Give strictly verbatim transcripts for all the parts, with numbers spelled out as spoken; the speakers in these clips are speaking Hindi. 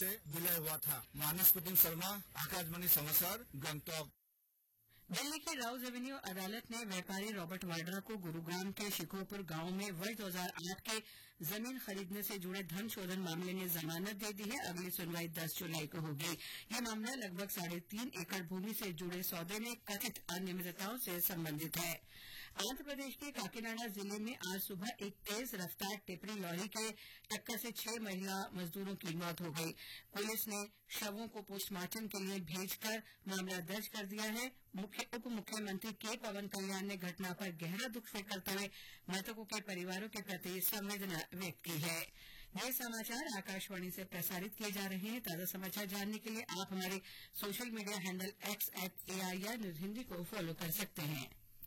से विलय हुआ था। मानसपुतिन शर्मा, आकाशवाणी समाचार, गंगटोक। दिल्ली की राउज एवेन्यू अदालत ने व्यापारी रॉबर्ट वाड्रा को गुरुग्राम के शिकोपुर गांव में वर्ष दो हजार आठ के जमीन खरीदने से जुड़े धन शोधन मामले में जमानत दे दी है। अगली सुनवाई दस जुलाई को होगी। यह मामला लगभग साढ़े तीन एकड़ भूमि से जुड़े सौदे में कथित अनियमितताओं से संबंधित है। आंध्र प्रदेश के काकीनाडा जिले में आज सुबह एक तेज रफ्तार टिप्परी लॉरी के टक्कर से छह महिला मजदूरों की मौत हो गई। पुलिस ने शवों को पोस्टमार्टम के लिए भेजकर मामला दर्ज कर दिया है। मुख्य उप मुख्यमंत्री के पवन कल्याण ने घटना पर गहरा दुख व्यक्त करते हुए मृतकों के परिवारों के प्रति संवेदना व्यक्त की है। ये समाचार आकाशवाणी से प्रसारित किए जा रहे हैं। ताजा समाचार जानने के लिए आप हमारे social media handle x eight AIR news Hindi को फॉलो कर सकते हैं।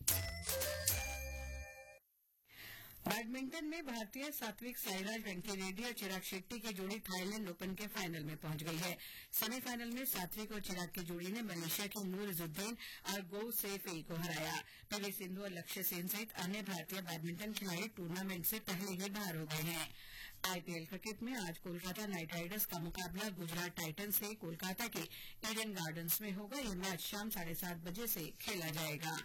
बैडमिंटन में भारतीय सात्विक साईराज रंकीरेड्डी और चिराग शेट्टी की जोड़ी थाईलैंड ओपन के फाइनल में पहुंच गई है। सेमीफाइनल में सात्विक और चिराग की जोड़ी ने मलेशिया की नूर इजुद्दीन और गो सेफई को हराया। पीवी सिंधु और लक्ष्य सेन सहित अन्य भारतीय बैडमिंटन खिलाड़ी टूर्नामेंट से पहले ही बाहर हो गए हैं। आईपीएल क्रिकेट में आज कोलकाता नाइट राइडर्स का मुकाबला गुजरात टाइटंस से कोलकाता के ईडन गार्डन्स में होगा। यह मैच शाम साढ़े सात बजे से खेला जाएगा।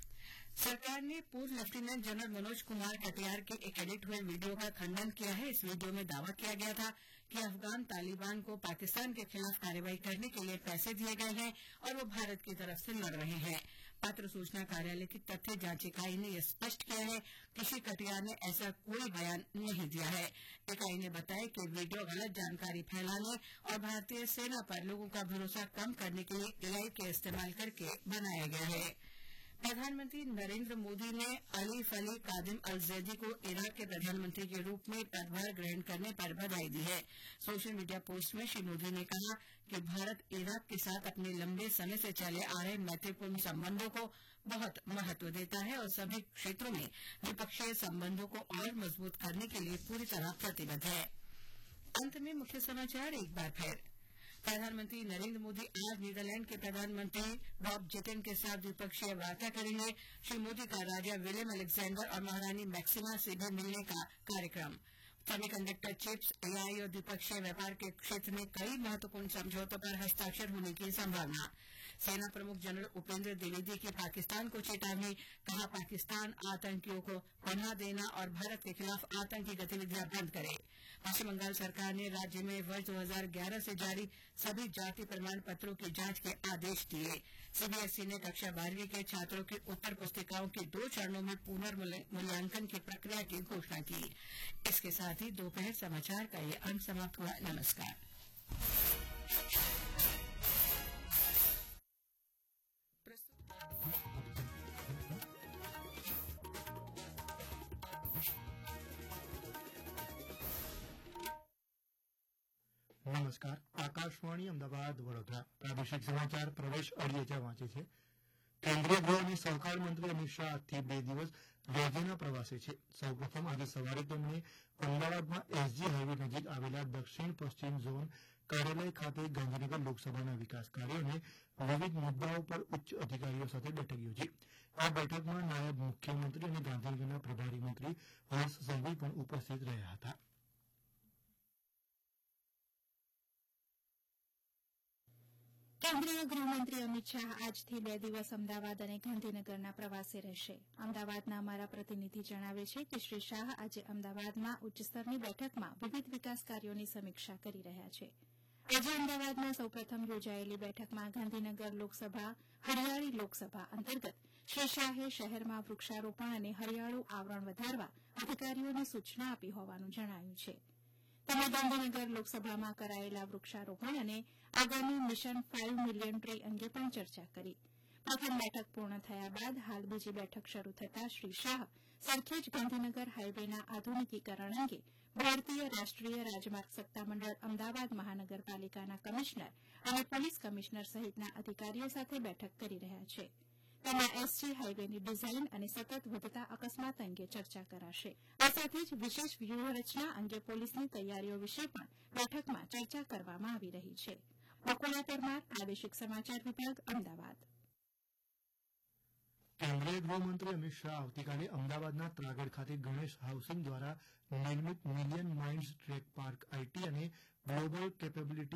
सरकार ने पूर्व लेफ्टिनेंट जनरल मनोज कुमार कटियार के एक एडिट हुए वीडियो का खंडन किया है। इस वीडियो में दावा किया गया था कि अफगान तालिबान को पाकिस्तान के खिलाफ कार्रवाई करने के लिए पैसे दिए गए हैं और वो भारत की तरफ से लड़ रहे हैं। पत्र सूचना कार्यालय की तथ्य जांच इकाई ने यह स्पष्ट किया है कि श्री कटियार ने ऐसा कोई बयान नहीं दिया है। इकाई ने बताया कि वीडियो गलत जानकारी फैलाने और भारतीय सेना पर लोगों का भरोसा कम करने के लिए एआई के इस्तेमाल करके बनाया गया है। प्रधानमंत्री नरेंद्र मोदी ने अलीफ अली कादिम अल जैदी को इराक के प्रधानमंत्री के रूप में पदभार ग्रहण करने पर बधाई दी है। सोशल मीडिया पोस्ट में श्री मोदी ने कहा कि भारत इराक के साथ अपने लंबे समय से चले आ रहे मैत्रीपूर्ण संबंधों को बहुत महत्व देता है और सभी क्षेत्रों में द्विपक्षीय संबंधों को और मजबूत करने के लिए पूरी तरह प्रतिबद्ध है। अंत में मुख्य समाचार एक बार फिर। प्रधानमंत्री नरेंद्र मोदी आज नीदरलैंड के प्रधानमंत्री रॉब जेटन के साथ द्विपक्षीय वार्ता करेंगे। श्री मोदी का राजा विलियम अलेक्जेंडर और महारानी मैक्सिमा से भी मिलने का कार्यक्रम। सेमीकंडक्टर चिप्स, एआई और द्विपक्षीय व्यापार के क्षेत्र में कई महत्वपूर्ण समझौतों पर हस्ताक्षर होने की संभावना। सेना प्रमुख जनरल उपेंद्र द्विवेदी की पाकिस्तान को चेतावनी, कहा पाकिस्तान आतंकियों को पनाह देना और भारत के खिलाफ आतंकी गतिविधियां बंद करे। पश्चिम बंगाल सरकार ने राज्य में वर्ष दो हजार ग्यारह से जारी सभी जाति प्रमाण पत्रों की जांच के आदेश दिए। सीबीएसई ने कक्षा बारहवीं के छात्रों की उत्तर पुस्तिकाओं के दो चरणों में पुनर्मूल्यांकन की प्रक्रिया की घोषणा की। इसके साथ ही दोपहर समाचार का ये अंक समाप्त हुआ। नमस्कार। નમસ્કાર આકાશવાણી અમદાવાદ વડોદરા પ્રાદેશિક સમાચાર પ્રવેશ અડિયેચા વાંચે છે। કેન્દ્રીય ગૃહ અને સહકાર મંત્રી અમિત શાહ આજથી બે દિવસ રાજ્યના પ્રવાસે છે। સૌપ્રથમ આજે સવારે તેમણે અમદાવાદમાં એસજી હાઈવે નજીક આવેલા દક્ષિણ પશ્ચિમ ઝોન કાર્યાલય ખાતે ગાંધીનગર લોકસભાના વિકાસ કાર્યો અને વિવિધ મુદ્દાઓ પર ઉચ્ચ અધિકારીઓ સાથે બેઠક યોજી। આ બેઠકમાં નાયબ મુખ્યમંત્રી અને ગાંધીનગરના પ્રભારી મંત્રી હર્ષ સંઘવી પણ ઉપસ્થિત રહ્યા હતા। કેન્દ્રીય ગૃહમંત્રી અમિત શાહ આજથી બે દિવસ અમદાવાદ અને ગાંધીનગરના પ્રવાસે રહેશે। અમદાવાદના અમારા પ્રતિનિધિ જણાવે છે કે શ્રી શાહ આજે અમદાવાદમાં ઉચ્ચસ્તરની બેઠકમાં વિવિધ વિકાસ કાર્યોની સમીક્ષા કરી રહ્યા છે। આજે અમદાવાદમાં સૌપ્રથમ યોજાયેલી બેઠકમાં ગાંધીનગર લોકસભા હરિયાળી લોકસભા અંતર્ગત શ્રી શાહે શહેરમાં વૃક્ષારોપણ અને હરિયાળું આવરણ વધારવા અધિકારીઓને સૂચના આપી હોવાનું જણાયું છે। તેમણે ગાંધીનગર લોકસભામાં કરાયેલા વૃક્ષારોપણ અને આગામી મિશન ફાઇવ મિલિયન ટ્રી અંગે પણ ચર્ચા કરી। પ્રથમ બેઠક પૂર્ણ થયા બાદ હાલ બીજી બેઠક શરૂ થતાં શ્રી શાહ સરખેજ ગાંધીનગર હાઇવેના આધુનિકીકરણ અંગે ભારતીય રાષ્ટ્રીય રાજમાર્ગ સત્તામંડળ અમદાવાદ મહાનગરપાલિકાના કમિશનર અને પોલીસ કમિશનર સહિતના અધિકારીઓ સાથે બેઠક કરી રહ્યા છે। તેમાં એસજી હાઇવેની ડિઝાઇન અને સતત વધતા અકસ્માત અંગે ચર્ચા કરાશે। આ સાથે જ વિશેષ વ્યૂહરચના અંગે પોલીસની તૈયારીઓ વિશે પણ બેઠકમાં ચર્ચા કરવામાં આવી રહી છે। બકુલા પરમાર, પ્રાદેશિક સમાચાર વિભાગ, અમદાવાદ। કેન્દ્રીય ગૃહમંત્રી અમિત શાહ આવતીકાલે અમદાવાદના ત્રાગડ ખાતે ગણેશ હાઉસિંગ દ્વારા નિર્મિત million minds track park IT અને ગ્લોબલ કેપેબિલિટી